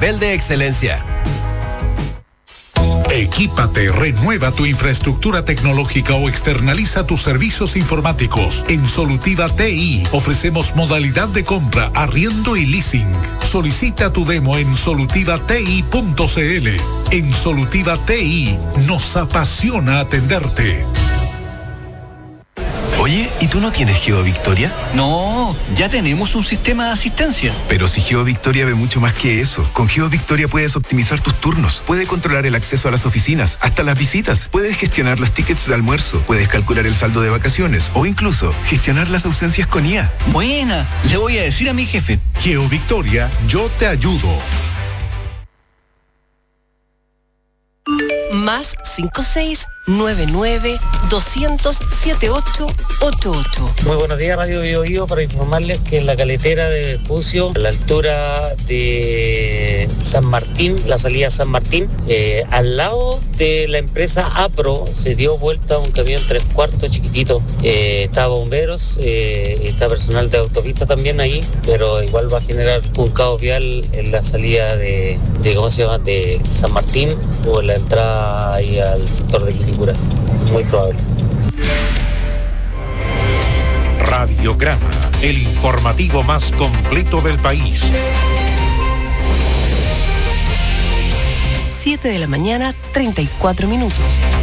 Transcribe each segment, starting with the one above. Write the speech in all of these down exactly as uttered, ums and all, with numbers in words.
nivel de excelencia. Equípate, renueva tu infraestructura tecnológica o externaliza tus servicios informáticos. En Solutiva T I ofrecemos modalidad de compra, arriendo y leasing. Solicita tu demo en solutiva-ti punto c l. En Solutiva T I nos apasiona atenderte. Oye, ¿y tú no tienes GeoVictoria? No, ya tenemos un sistema de asistencia. Pero si GeoVictoria ve mucho más que eso. Con GeoVictoria puedes optimizar tus turnos, puedes controlar el acceso a las oficinas, hasta las visitas, puedes gestionar los tickets de almuerzo, puedes calcular el saldo de vacaciones o incluso gestionar las ausencias con I A. Buena, le voy a decir a mi jefe. GeoVictoria, yo te ayudo. Más cinco seis nueve nueve doscientos setenta y ocho ochenta y ocho. Muy buenos días, Radio Bio Bio, para informarles que en la caletera de Vespucio, a la altura de San Martín, la salida San Martín, eh, al lado de la empresa APRO, se dio vuelta un camión tres cuartos chiquitito. Eh, está bomberos, eh, está personal de autopista también ahí, pero igual va a generar un caos vial en la salida de, de ¿cómo se llama?, de San Martín o en la entrada ahí al sector de Quilicura. Muy probable. Radiograma, el informativo más completo del país. siete de la mañana, treinta y cuatro minutos.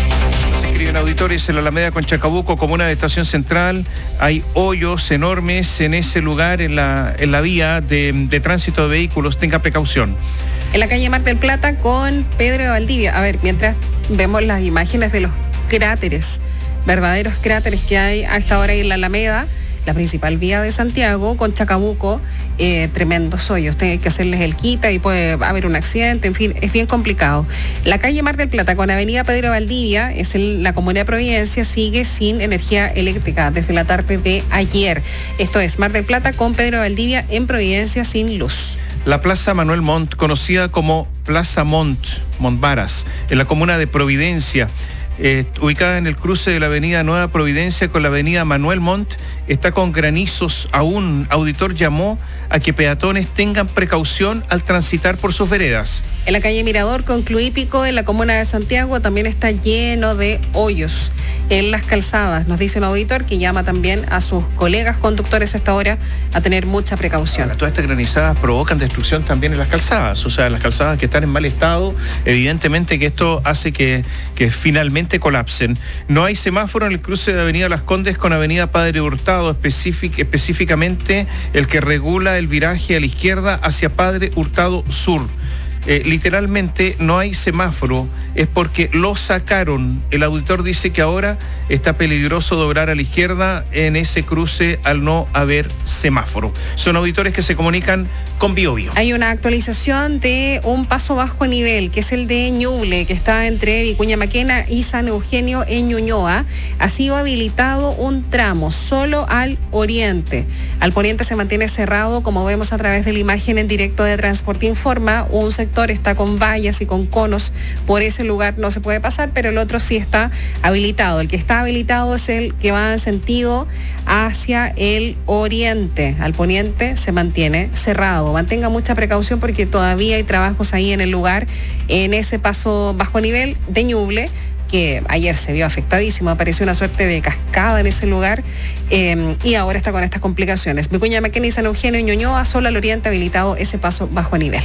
Se escriben auditores en la Alameda con Chacabuco, comuna de Estación Central. Hay hoyos enormes en ese lugar, en la, en la vía de, de tránsito de vehículos. Tenga precaución. En la calle Mar del Plata con Pedro de Valdivia. A ver, mientras vemos las imágenes de los cráteres, verdaderos cráteres que hay a esta hora en la Alameda, la principal vía de Santiago, con Chacabuco, eh, tremendos hoyos. Hay que hacerles el quita y puede haber un accidente, en fin, es bien complicado. La calle Mar del Plata con avenida Pedro de Valdivia, es el, la comuna de Providencia, sigue sin energía eléctrica desde la tarde de ayer. Esto es Mar del Plata con Pedro de Valdivia en Providencia sin luz. La Plaza Manuel Montt, conocida como Plaza Montt, Montvaras, en la comuna de Providencia, eh, ubicada en el cruce de la avenida Nueva Providencia con la avenida Manuel Montt, está con granizos aún. Auditor llamó a que peatones tengan precaución al transitar por sus veredas. En la calle Mirador con Cluípico, en la comuna de Santiago, también está lleno de hoyos en las calzadas. Nos dice un auditor que llama también a sus colegas conductores a esta hora a tener mucha precaución. Ahora, todas estas granizadas provocan destrucción también en las calzadas, o sea, las calzadas que están en mal estado, evidentemente que esto hace que, que finalmente colapsen. No hay semáforo en el cruce de avenida Las Condes con avenida Padre Hurtado, específic, específicamente el que regula el viraje a la izquierda hacia Padre Hurtado Sur. Eh, literalmente no hay semáforo, es porque lo sacaron. El auditor dice que ahora está peligroso doblar a la izquierda en ese cruce al no haber semáforo. Son auditores que se comunican con Bio Bio. Hay una actualización de un paso bajo nivel, que es el de Ñuble, que está entre Vicuña Maquena y San Eugenio en Ñuñoa. Ha sido habilitado un tramo solo al oriente. Al poniente se mantiene cerrado, como vemos a través de la imagen en directo de Transporte Informa. Un sector está con vallas y con conos, por ese lugar no se puede pasar, pero el otro sí está habilitado. El que está habilitado es el que va en sentido hacia el oriente. Al poniente se mantiene cerrado. Mantenga mucha precaución porque todavía hay trabajos ahí en el lugar, en ese paso bajo nivel de Ñuble, que ayer se vio afectadísimo, apareció una suerte de cascada en ese lugar, eh, y ahora está con estas complicaciones. Vicuña Maquena y San Eugenio y Ñuñoa, solo al oriente habilitado ese paso bajo nivel.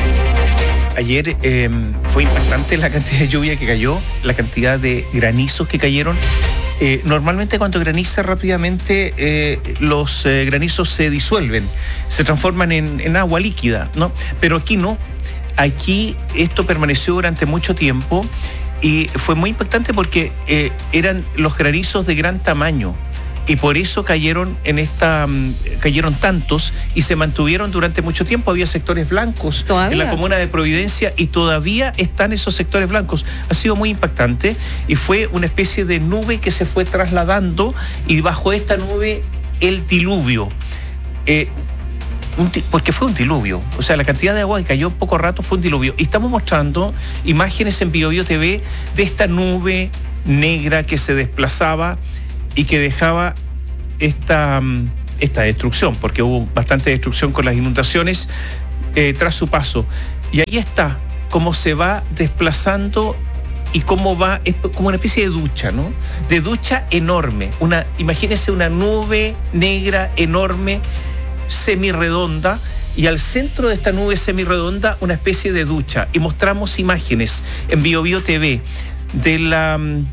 Ayer eh, fue impactante la cantidad de lluvia que cayó, la cantidad de granizos que cayeron. Eh, normalmente cuando graniza rápidamente eh, los eh, granizos se disuelven, se transforman en, en agua líquida, ¿no? Pero aquí no. Aquí esto permaneció durante mucho tiempo y fue muy impactante porque eh, eran los granizos de gran tamaño. Y por eso cayeron en esta cayeron tantos y se mantuvieron durante mucho tiempo. Había sectores blancos ¿Todavía? en la comuna de Providencia y todavía están esos sectores blancos. Ha sido muy impactante y fue una especie de nube que se fue trasladando y bajo esta nube el diluvio. Eh, Un ti- porque fue un diluvio, o sea, la cantidad de agua que cayó en poco rato fue un diluvio. Y estamos mostrando imágenes en Bio Bio T V de esta nube negra que se desplazaba y que dejaba esta, esta destrucción, porque hubo bastante destrucción con las inundaciones eh, tras su paso. Y ahí está, cómo se va desplazando y cómo va, es como una especie de ducha, ¿no? De ducha enorme. Una, imagínense una nube negra enorme, semirredonda, y al centro de esta nube semirredonda una especie de ducha. Y mostramos imágenes en Bio Bio T V de, la,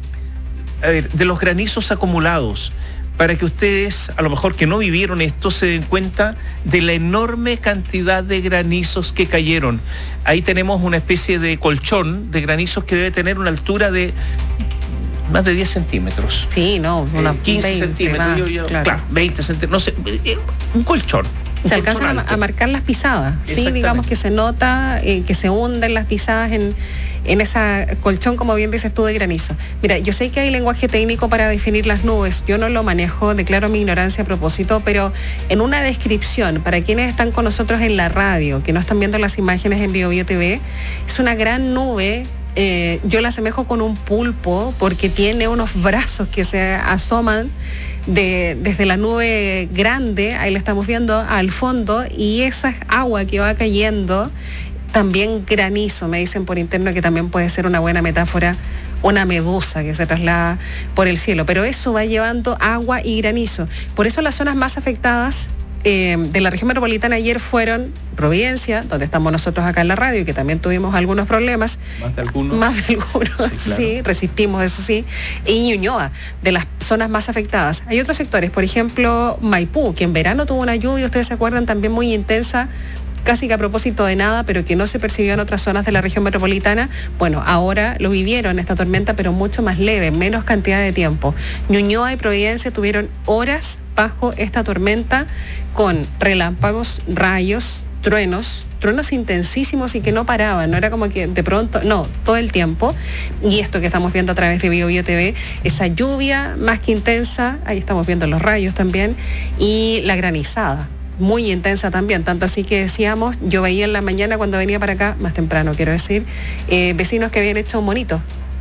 a ver, de los granizos acumulados, para que ustedes, a lo mejor que no vivieron esto, se den cuenta de la enorme cantidad de granizos que cayeron. Ahí tenemos una especie de colchón de granizos que debe tener una altura de más de diez centímetros. Sí, no, una eh, quince veinte centímetros, más, yo, yo, claro. claro, veinte centímetros, no sé, eh, un colchón. Se alcanzan a, a marcar las pisadas, sí, digamos que se nota eh, que se hunden las pisadas en, en ese colchón, como bien dices tú, de granizo. Mira, yo sé que hay lenguaje técnico para definir las nubes, yo no lo manejo, declaro mi ignorancia a propósito, pero en una descripción, para quienes están con nosotros en la radio, que no están viendo las imágenes en Bio Bio T V, es una gran nube. Eh, yo la asemejo con un pulpo porque tiene unos brazos que se asoman de, desde la nube grande, ahí la estamos viendo al fondo, y esa agua que va cayendo, también granizo, me dicen por interno que también puede ser una buena metáfora, una medusa que se traslada por el cielo, pero eso va llevando agua y granizo. Por eso las zonas más afectadas Eh, de la región metropolitana ayer fueron Providencia, donde estamos nosotros acá en la radio, que también tuvimos algunos problemas. Más de algunos. Más de algunos, sí, claro. Sí, resistimos, eso sí. Y Ñuñoa, de las zonas más afectadas. Hay otros sectores, por ejemplo, Maipú, que en verano tuvo una lluvia, ustedes se acuerdan, también muy intensa, casi que a propósito de nada, pero que no se percibió en otras zonas de la región metropolitana. Bueno, ahora lo vivieron esta tormenta, pero mucho más leve, menos cantidad de tiempo. Ñuñoa y Providencia tuvieron horas bajo esta tormenta con relámpagos, rayos, truenos, truenos intensísimos y que no paraban, no era como que de pronto, no, todo el tiempo. Y esto que estamos viendo a través de Bio Bio T V, esa lluvia más que intensa, ahí estamos viendo los rayos también, y la granizada, muy intensa también, tanto así que decíamos, yo veía en la mañana cuando venía para acá, más temprano quiero decir, eh, vecinos que habían hecho un monito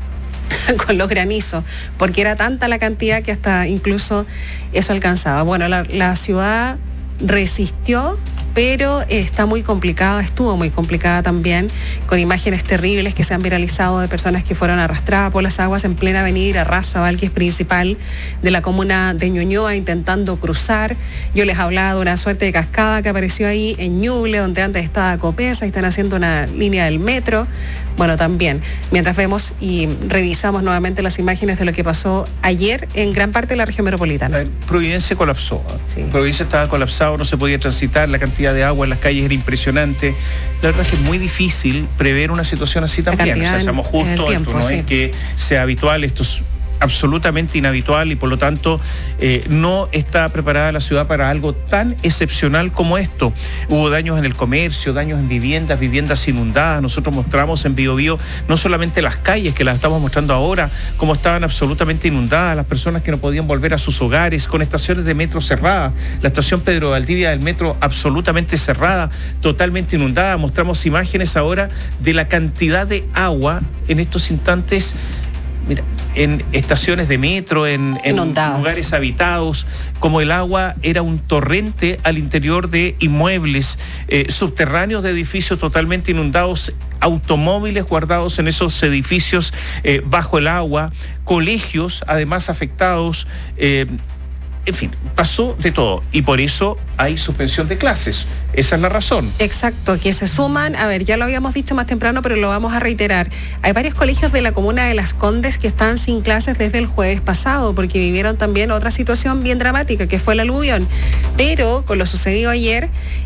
con los granizos, porque era tanta la cantidad que hasta incluso eso alcanzaba. Bueno, la, la ciudad resistió, pero está muy complicada, estuvo muy complicada también, con imágenes terribles que se han viralizado de personas que fueron arrastradas por las aguas en plena avenida Arrasabal, que es principal de la comuna de Ñuñoa, intentando cruzar. Yo les hablaba de una suerte de cascada que apareció ahí en Ñuble, donde antes estaba Copesa, y están haciendo una línea del metro. Bueno, también, mientras vemos y revisamos nuevamente las imágenes de lo que pasó ayer en gran parte de la región metropolitana. Ver, Providencia colapsó. ¿eh? Sí. Providencia estaba colapsado, no se podía transitar, la cantidad de agua en las calles era impresionante. La verdad es que es muy difícil prever una situación así también. O sea, seamos justos, tiempo, esto no sí. es que sea habitual, esto es absolutamente inhabitual y por lo tanto eh, no está preparada la ciudad para algo tan excepcional como esto. Hubo daños en el comercio, daños en viviendas, viviendas inundadas. Nosotros mostramos en Bio Bio no solamente las calles, que las estamos mostrando ahora, como estaban absolutamente inundadas, las personas que no podían volver a sus hogares, con estaciones de metro cerradas, la estación Pedro Valdivia del metro absolutamente cerrada, totalmente inundada. Mostramos imágenes ahora de la cantidad de agua en estos instantes. Mira, en estaciones de metro, en, en lugares habitados, como el agua era un torrente al interior de inmuebles, eh, subterráneos de edificios totalmente inundados, automóviles guardados en esos edificios eh, bajo el agua, colegios además afectados, eh, en fin, pasó de todo y por eso hay suspensión de clases. Esa es la razón. Exacto, que se suman, a ver, ya lo habíamos dicho más temprano, pero lo vamos a reiterar. Hay varios colegios de la comuna de Las Condes que están sin clases desde el jueves pasado, porque vivieron también otra situación bien dramática, que fue el aluvión. Pero con lo sucedido ayer,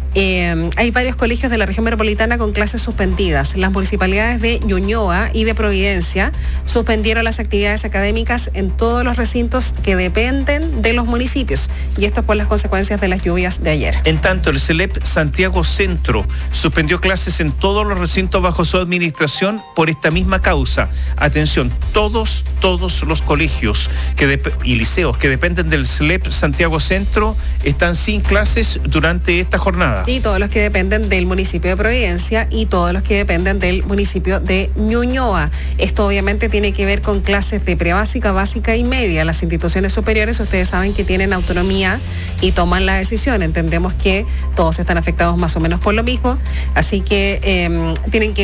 eh, hay varios colegios de la región metropolitana con clases suspendidas. Las municipalidades de Ñuñoa y de Providencia suspendieron las actividades académicas en todos los recintos que dependen de los municipios. Y esto es por las consecuencias de las lluvias de ayer. En tanto, el C E L E P Santiago Centro suspendió clases en todos los recintos bajo su administración por esta misma causa. Atención, todos, todos los colegios que de, y liceos que dependen del C E L E P Santiago Centro están sin clases durante esta jornada. Y todos los que dependen del municipio de Providencia y todos los que dependen del municipio de Ñuñoa. Esto obviamente tiene que ver con clases de prebásica, básica y media. Las instituciones superiores, ustedes saben que tienen autonomía y toman la decisión. Entendemos que todos están afectados más o menos por lo mismo, así que eh, tienen que